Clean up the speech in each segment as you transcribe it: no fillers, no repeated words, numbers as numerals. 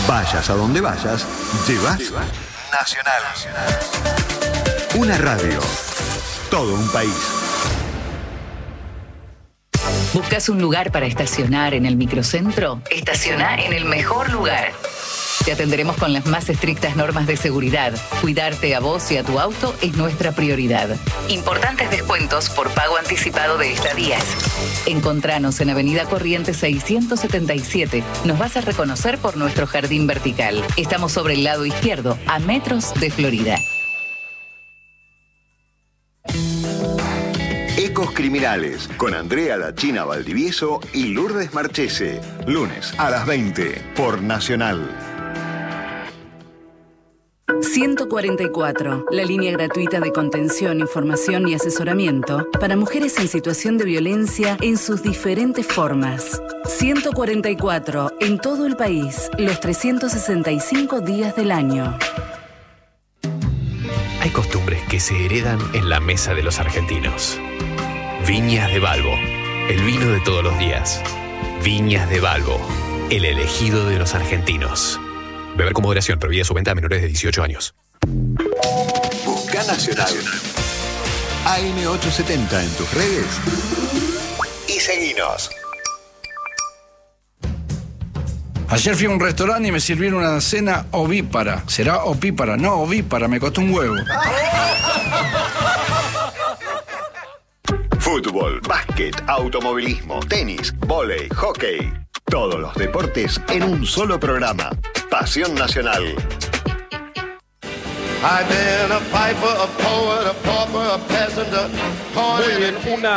Vayas a donde vayas, llevas Nacional. Una radio. Todo un país. ¿Buscas un lugar para estacionar en el microcentro? Estaciona en el mejor lugar. Te atenderemos con las más estrictas normas de seguridad. Cuidarte a vos y a tu auto es nuestra prioridad. Importantes descuentos por pago anticipado de estadías. Encontranos en Avenida Corrientes 677. Nos vas a reconocer por nuestro jardín vertical. Estamos sobre el lado izquierdo, a metros de Florida. Ecos Criminales, con Andrea La China Valdivieso y Lourdes Marchese. Lunes a las 20 por Nacional. 144, la línea gratuita de contención, información y asesoramiento para mujeres en situación de violencia en sus diferentes formas. 144, en todo el país, los 365 días del año. Hay costumbres que se heredan en la mesa de los argentinos. Viñas de Balbo, el vino de todos los días. Viñas de Balbo, el elegido de los argentinos. Beber con moderación, prohibida su venta a menores de 18 años. Busca Nacional. AM870 en tus redes y seguinos. Ayer fui a un restaurante y me sirvieron una cena ovípara. ¿Será opípara? No, ovípara, me costó un huevo. Fútbol, básquet, automovilismo, tenis, vóley, hockey. Todos los deportes en un solo programa. Pasión Nacional. Muy bien,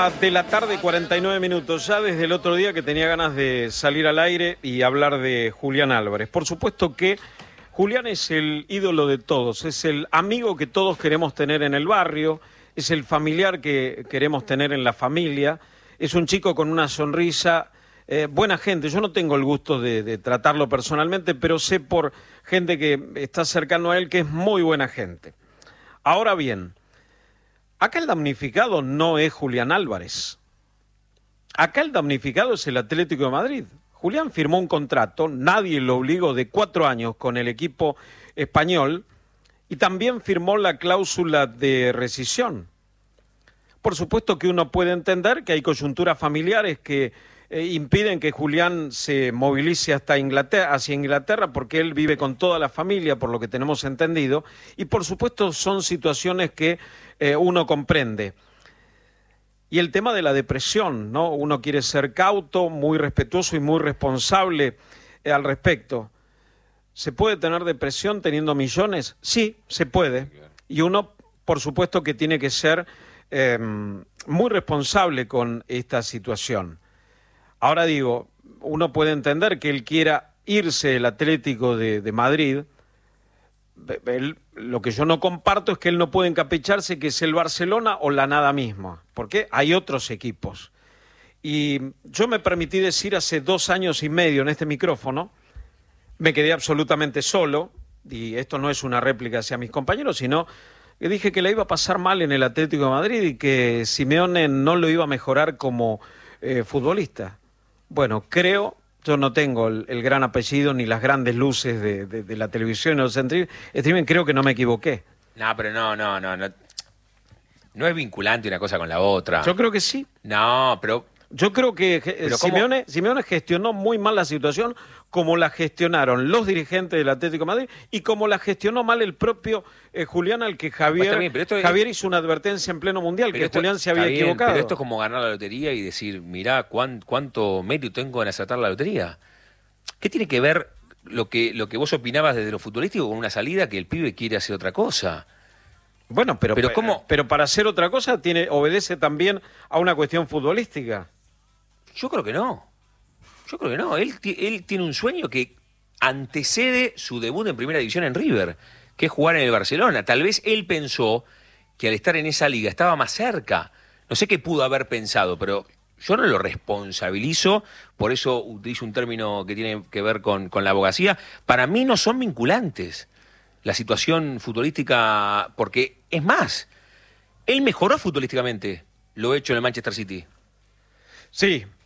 1:49 PM. Ya desde el otro día que tenía ganas de salir al aire y hablar de Julián Álvarez. Por supuesto que Julián es el ídolo de todos, es el amigo que todos queremos tener en el barrio, es el familiar que queremos tener en la familia, es un chico con una sonrisa. Buena gente, yo no tengo el gusto de tratarlo personalmente, pero sé por gente que está cercano a él que es muy buena gente. Ahora bien, acá el damnificado no es Julián Álvarez. Acá el damnificado es el Atlético de Madrid. Julián firmó un contrato, nadie lo obligó, de 4 años con el equipo español y también firmó la cláusula de rescisión. Por supuesto que uno puede entender que hay coyunturas familiares que impiden que Julián se movilice hacia Inglaterra porque él vive con toda la familia, por lo que tenemos entendido, y por supuesto son situaciones que uno comprende. Y el tema de la depresión, ¿no? Uno quiere ser cauto, muy respetuoso y muy responsable al respecto. ¿Se puede tener depresión teniendo millones? Sí, se puede. Y uno, por supuesto, que tiene que ser muy responsable con esta situación. Ahora digo, uno puede entender que él quiera irse del Atlético de Madrid. Lo que yo no comparto es que él no puede encapecharse que es el Barcelona o la nada misma, porque hay otros equipos. Y yo me permití decir hace 2 años y medio en este micrófono, me quedé absolutamente solo, y esto no es una réplica hacia mis compañeros, sino que dije que la iba a pasar mal en el Atlético de Madrid y que Simeone no lo iba a mejorar como futbolista. Bueno, yo no tengo el gran apellido ni las grandes luces de la televisión o del streaming, creo que no me equivoqué. No, pero no. No es vinculante una cosa con la otra. Yo creo que sí. No, pero... Yo creo que Simeone gestionó muy mal la situación, como la gestionaron los dirigentes del Atlético de Madrid y como la gestionó mal el propio Julián, al que Javier hizo una advertencia en pleno mundial, que Julián se había equivocado. Pero esto es como ganar la lotería y decir, mirá cuánto mérito tengo en acertar la lotería. ¿Qué tiene que ver lo que vos opinabas desde lo futbolístico con una salida que el pibe quiere hacer otra cosa? Bueno, pero para hacer otra cosa obedece también a una cuestión futbolística. Yo creo que no. Él tiene un sueño que antecede su debut en Primera División en River, que es jugar en el Barcelona. Tal vez él pensó que al estar en esa liga estaba más cerca. No sé qué pudo haber pensado, pero yo no lo responsabilizo, por eso utilizo un término que tiene que ver con la abogacía. Para mí no son vinculantes la situación futbolística, porque es más, él mejoró futbolísticamente lo hecho en el Manchester City. Sí,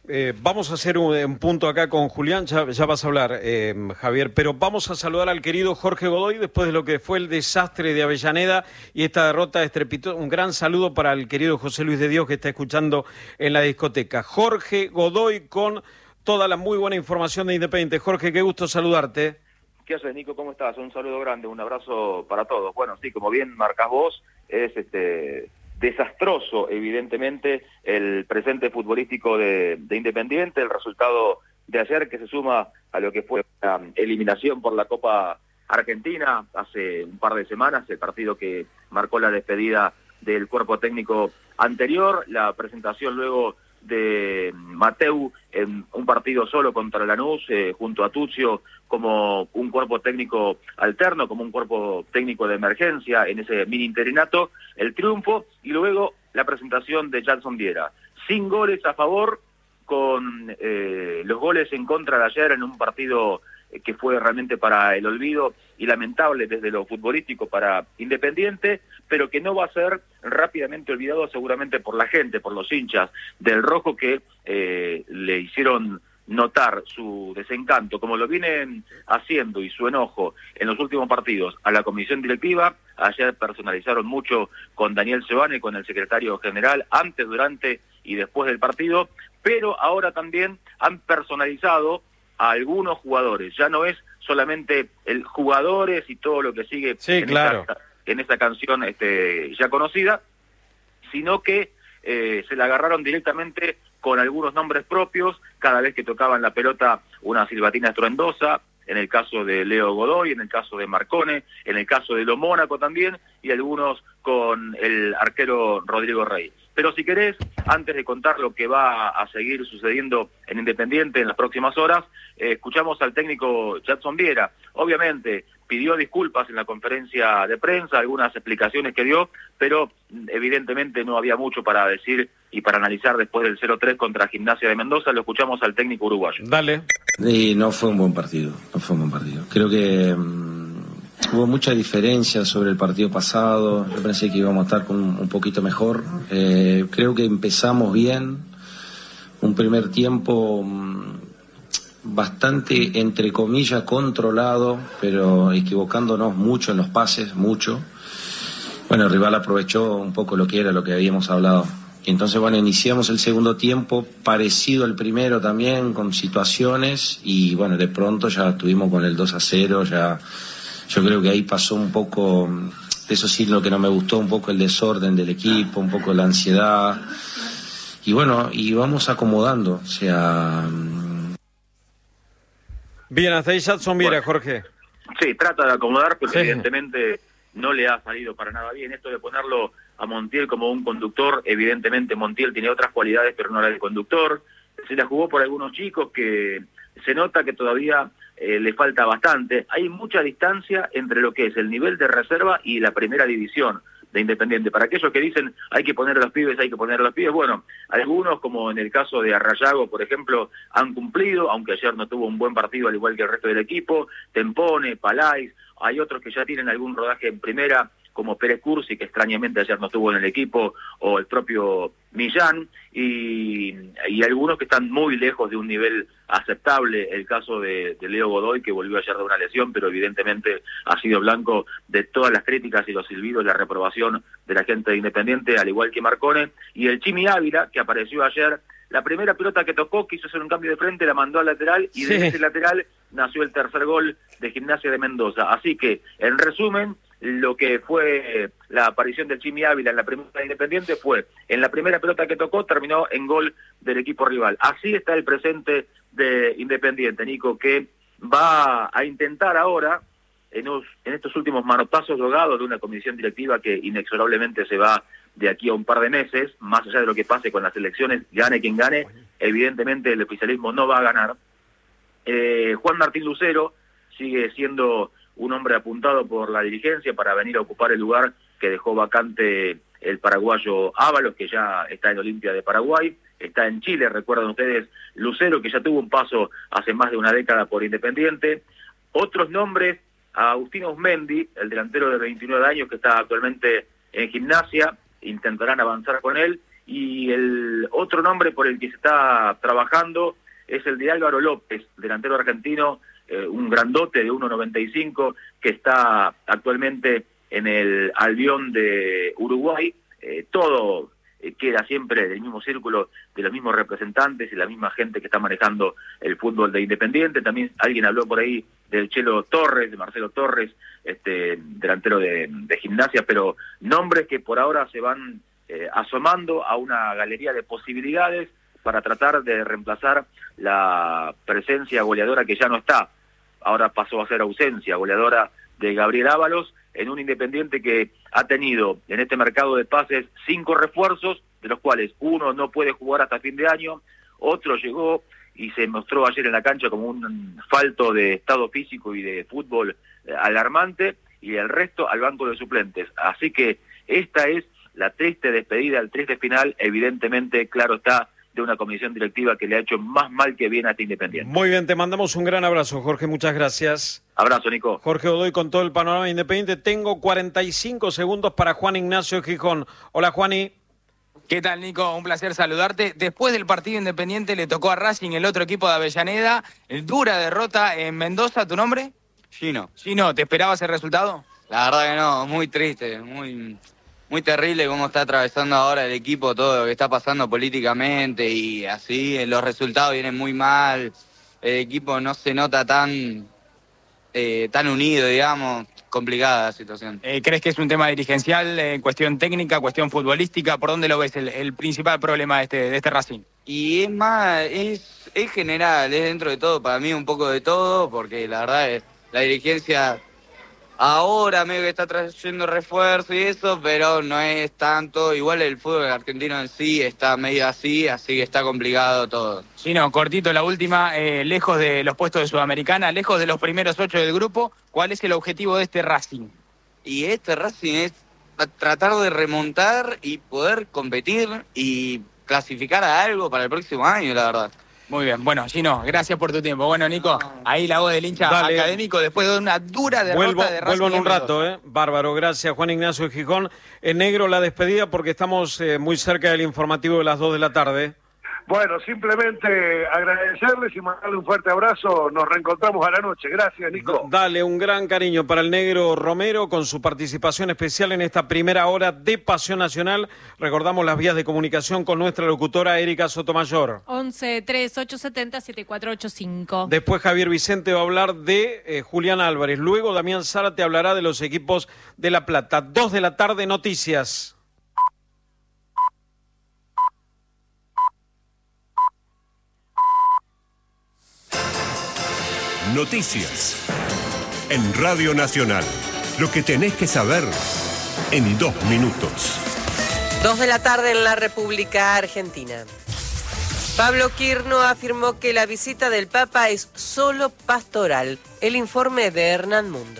Vamos a hacer un punto acá con Julián, ya vas a hablar, Javier, pero vamos a saludar al querido Jorge Godoy después de lo que fue el desastre de Avellaneda y esta derrota estrepitosa. Un gran saludo para el querido José Luis de Dios que está escuchando en la discoteca. Jorge Godoy con toda la muy buena información de Independiente. Jorge, qué gusto saludarte. ¿Qué haces, Nico? ¿Cómo estás? Un saludo grande, un abrazo para todos. Bueno, sí, como bien marcás vos, es desastroso, evidentemente, el presente futbolístico de Independiente, el resultado de ayer que se suma a lo que fue la eliminación por la Copa Argentina hace un par de semanas, el partido que marcó la despedida del cuerpo técnico anterior, la presentación luego de Mateu en un partido solo contra Lanús, junto a Tuccio, como un cuerpo técnico alterno, como un cuerpo técnico de emergencia en ese mini interinato, el triunfo, y luego la presentación de Jadson Viera. Sin goles a favor, con los goles en contra de ayer en un partido que fue realmente para el olvido y lamentable desde lo futbolístico para Independiente, pero que no va a ser rápidamente olvidado seguramente por la gente, por los hinchas del rojo que le hicieron notar su desencanto, como lo vienen haciendo, y su enojo en los últimos partidos a la comisión directiva. Ayer personalizaron mucho con Daniel Sebane, con el secretario general, antes, durante y después del partido, pero ahora también han personalizado a algunos jugadores. Ya no es solamente el jugadores y todo lo que sigue en esta canción ya conocida, sino que se la agarraron directamente con algunos nombres propios, cada vez que tocaban la pelota una silbatina estruendosa, en el caso de Leo Godoy, en el caso de Marcone, en el caso de Lo Mónaco también, y algunos con el arquero Rodrigo Rey. Pero si querés, antes de contar lo que va a seguir sucediendo en Independiente en las próximas horas, escuchamos al técnico Jadson Viera. Obviamente pidió disculpas en la conferencia de prensa, algunas explicaciones que dio, pero evidentemente no había mucho para decir y para analizar después del 0-3 contra Gimnasia de Mendoza. Lo escuchamos al técnico uruguayo. Dale. Y no fue un buen partido, Creo que hubo mucha diferencia sobre el partido pasado. Yo pensé que íbamos a estar con un poquito mejor. Creo que empezamos bien. Un primer tiempo bastante, entre comillas, controlado, pero equivocándonos mucho en los pases, mucho. Bueno, el rival aprovechó un poco lo que habíamos hablado. Y entonces, bueno, iniciamos el segundo tiempo parecido al primero también, con situaciones, y bueno, de pronto ya estuvimos con el 2-0, ya. Yo creo que ahí pasó un poco, eso sí, lo que no me gustó, un poco el desorden del equipo, un poco la ansiedad. Y bueno, y vamos acomodando, o sea. Bien, hasta ahí Jadson Viera, Jorge. Sí, trata de acomodar, pero evidentemente no le ha salido para nada bien. Esto de ponerlo a Montiel como un conductor, evidentemente Montiel tiene otras cualidades, pero no la de conductor. Se la jugó por algunos chicos que se nota que todavía le falta bastante. Hay mucha distancia entre lo que es el nivel de reserva y la primera división de Independiente. Para aquellos que dicen hay que poner a los pibes, bueno, algunos, como en el caso de Arrayago, por ejemplo, han cumplido, aunque ayer no tuvo un buen partido al igual que el resto del equipo. Tempone, Palais, hay otros que ya tienen algún rodaje en primera, como Pérez Cursi, que extrañamente ayer no estuvo en el equipo, o el propio Millán, y algunos que están muy lejos de un nivel aceptable. El caso de Leo Godoy, que volvió ayer de una lesión, pero evidentemente ha sido blanco de todas las críticas y los silbidos y la reprobación de la gente de Independiente, al igual que Marcone, y el Chimi Ávila, que apareció ayer. La primera pelota que tocó, quiso hacer un cambio de frente, la mandó al lateral, y de ese lateral nació el tercer gol de Gimnasia de Mendoza. Así que, en resumen, lo que fue la aparición del Chimi Ávila en la primera de Independiente fue, en la primera pelota que tocó, terminó en gol del equipo rival. Así está el presente de Independiente, Nico, que va a intentar ahora, en estos últimos manotazos drogados de una comisión directiva que inexorablemente se va de aquí a un par de meses, más allá de lo que pase con las elecciones, gane quien gane, evidentemente el oficialismo no va a ganar. Juan Martín Lucero sigue siendo un hombre apuntado por la dirigencia para venir a ocupar el lugar que dejó vacante el paraguayo Ábalos, que ya está en Olimpia de Paraguay, está en Chile, recuerdan ustedes, Lucero, que ya tuvo un paso hace más de una década por Independiente. Otros nombres, Agustín Osmendi, el delantero de 29 años que está actualmente en Gimnasia, intentarán avanzar con él, Y el otro nombre por el que se está trabajando es el de Álvaro López, delantero argentino, un grandote de 1.95 que está actualmente en el Albion de Uruguay. Todo queda siempre del mismo círculo, de los mismos representantes y la misma gente que está manejando el fútbol de Independiente. También alguien habló por ahí del Chelo Torres, de Marcelo Torres, delantero de Gimnasia, pero nombres que por ahora se van asomando a una galería de posibilidades para tratar de reemplazar la presencia goleadora que ya no está. Ahora pasó a ser ausencia goleadora de Gabriel Ábalos, en un Independiente que ha tenido en este mercado de pases 5 refuerzos, de los cuales uno no puede jugar hasta fin de año, otro llegó y se mostró ayer en la cancha como un falto de estado físico y de fútbol alarmante, y el resto al banco de suplentes. Así que esta es la triste despedida, el triste final, evidentemente, claro está, de una comisión directiva que le ha hecho más mal que bien a este Independiente. Muy bien, te mandamos un gran abrazo, Jorge, muchas gracias. Abrazo, Nico. Jorge Godoy con todo el panorama Independiente. Tengo 45 segundos para Juan Ignacio Gijón. Hola, Juani. ¿Qué tal, Nico? Un placer saludarte. Después del partido Independiente le tocó a Racing, el otro equipo de Avellaneda. Dura derrota en Mendoza. ¿Tu nombre? Gino. Gino, ¿te esperabas el resultado? La verdad que no, muy triste, muy terrible cómo está atravesando ahora el equipo, todo lo que está pasando políticamente y así. Los resultados vienen muy mal. El equipo no se nota tan unido, digamos. Complicada la situación. ¿Crees que es un tema dirigencial, cuestión técnica, cuestión futbolística? ¿Por dónde lo ves el principal problema de este Racing? Y es más, es general, es dentro de todo, para mí un poco de todo, porque la verdad es la dirigencia ahora medio que está trayendo refuerzo y eso, pero no es tanto. Igual el fútbol argentino en sí está medio así que está complicado todo. Sí, no, cortito la última, lejos de los puestos de Sudamericana, lejos de los primeros 8 del grupo, ¿cuál es el objetivo de este Racing? Y este Racing es tratar de remontar y poder competir y clasificar a algo para el próximo año, la verdad. Muy bien, bueno, Gino, gracias por tu tiempo. Bueno, Nico, ahí la voz del hincha académico después de una dura derrota de Racing. Vuelvo en un rato, Bárbaro, gracias Juan Ignacio Gijón. En negro la despedida porque estamos muy cerca del informativo de las 2 de la tarde. Bueno, simplemente agradecerles y mandarle un fuerte abrazo. Nos reencontramos a la noche. Gracias, Nico. Dale, un gran cariño para el negro Romero con su participación especial en esta primera hora de Pasión Nacional. Recordamos las vías de comunicación con nuestra locutora Erika Sotomayor. 11-3870-7485. Después Javier Vicente va a hablar de Julián Álvarez. Luego Damián Zárate hablará de los equipos de La Plata. 2 de la tarde, noticias. Noticias en Radio Nacional. Lo que tenés que saber en 2 minutos. 2 de la tarde en la República Argentina. Pablo Quirno afirmó que la visita del Papa es solo pastoral. El informe de Hernán Mundo.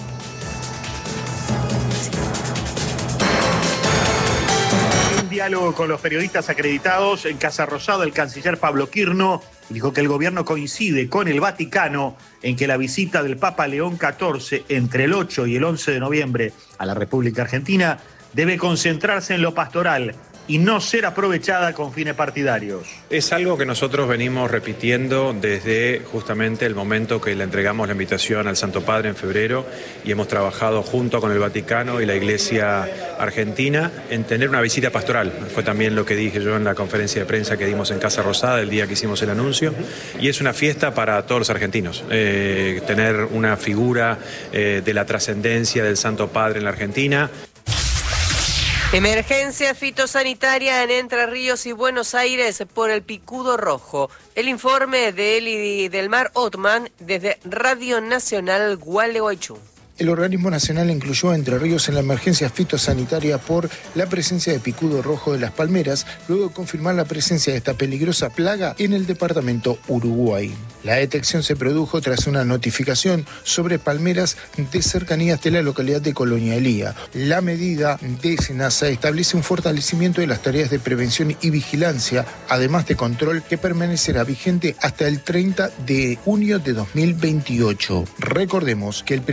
En diálogo con los periodistas acreditados en Casa Rosada, el canciller Pablo Quirno dijo que el gobierno coincide con el Vaticano en que la visita del Papa León XIV entre el 8 y el 11 de noviembre a la República Argentina debe concentrarse en lo pastoral y no ser aprovechada con fines partidarios. Es algo que nosotros venimos repitiendo desde justamente el momento que le entregamos la invitación al Santo Padre en febrero y hemos trabajado junto con el Vaticano y la Iglesia Argentina en tener una visita pastoral. Fue también lo que dije yo en la conferencia de prensa que dimos en Casa Rosada el día que hicimos el anuncio, y es una fiesta para todos los argentinos. Tener una figura de la trascendencia del Santo Padre en la Argentina. Emergencia fitosanitaria en Entre Ríos y Buenos Aires por el picudo rojo. El informe de Eli Delmar Ottman desde Radio Nacional Gualeguaychú. El organismo nacional incluyó a Entre Ríos en la emergencia fitosanitaria por la presencia de picudo rojo de las palmeras, luego de confirmar la presencia de esta peligrosa plaga en el departamento Uruguay. La detección se produjo tras una notificación sobre palmeras de cercanías de la localidad de Colonia Elía. La medida de SENASA establece un fortalecimiento de las tareas de prevención y vigilancia, además de control, que permanecerá vigente hasta el 30 de junio de 2028. Recordemos que el primer plan de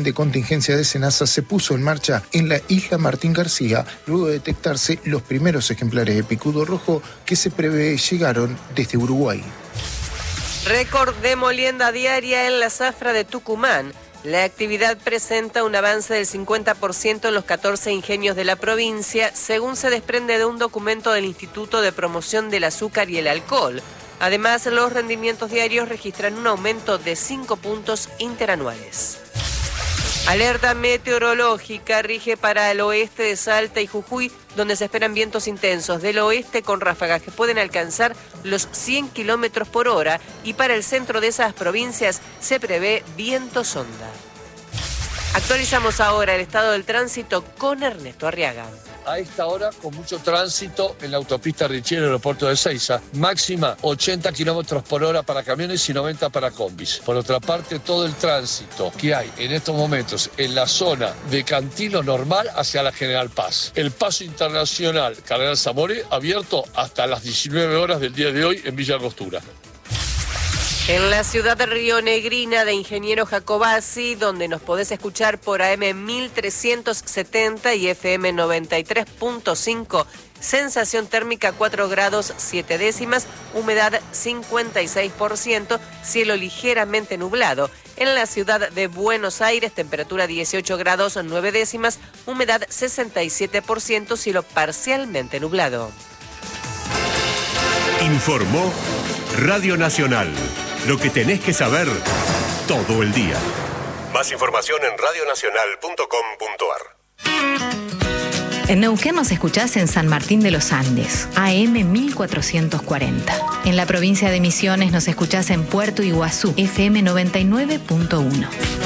de contingencia de SENASA se puso en marcha en la isla Martín García, luego de detectarse los primeros ejemplares de picudo rojo que se prevé llegaron desde Uruguay. Récord de molienda diaria en la zafra de Tucumán. La actividad presenta un avance del 50% en los 14 ingenios de la provincia, según se desprende de un documento del Instituto de Promoción del Azúcar y el Alcohol. Además, los rendimientos diarios registran un aumento de 5 puntos interanuales. Alerta meteorológica rige para el oeste de Salta y Jujuy, donde se esperan vientos intensos del oeste con ráfagas que pueden alcanzar los 100 kilómetros por hora, y para el centro de esas provincias se prevé viento sonda. Actualizamos ahora el estado del tránsito con Ernesto Arriaga. A esta hora, con mucho tránsito en la autopista Richieri, aeropuerto de Ezeiza, máxima 80 kilómetros por hora para camiones y 90 para combis. Por otra parte, todo el tránsito que hay en estos momentos en la zona de Cantilo normal hacia la General Paz. El paso internacional Cardenal Zamoré abierto hasta las 19 horas del día de hoy en Villa Angostura. En la ciudad de Rionegrina de Ingeniero Jacobasi, donde nos podés escuchar por AM 1370 y FM 93.5, sensación térmica 4 grados 7 décimas, humedad 56%, cielo ligeramente nublado. En la ciudad de Buenos Aires, temperatura 18 grados 9 décimas, humedad 67%, cielo parcialmente nublado. Informó Radio Nacional. Lo que tenés que saber todo el día. Más información en radionacional.com.ar. En Neuquén nos escuchás en San Martín de los Andes, AM 1440. En la provincia de Misiones nos escuchás en Puerto Iguazú, FM 99.1.